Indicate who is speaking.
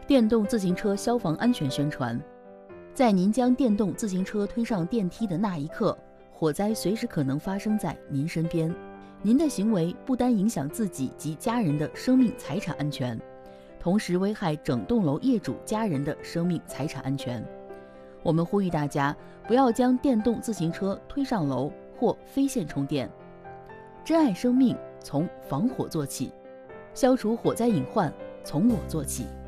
Speaker 1: 电动自行车消防安全宣传：在您将电动自行车推上电梯的那一刻，火灾随时可能发生在您身边。您的行为不单影响自己及家人的生命财产安全，同时危害整栋楼业主家人的生命财产安全。我们呼吁大家不要将电动自行车推上楼或非线充电。珍爱生命，从防火做起，消除火灾隐患，从我做起。